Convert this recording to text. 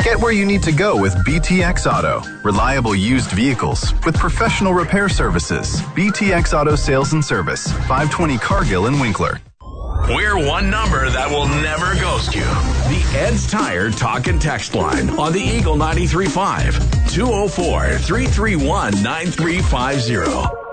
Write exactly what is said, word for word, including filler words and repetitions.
Get where you need to go with B T X Auto. Reliable used vehicles with professional repair services. B T X Auto Sales and Service, five twenty Cargill and Winkler. We're one number that will never ghost you. The Ed's Tire Talk and Text line on the Eagle ninety-three point five. two oh four, three three one, nine three five zero.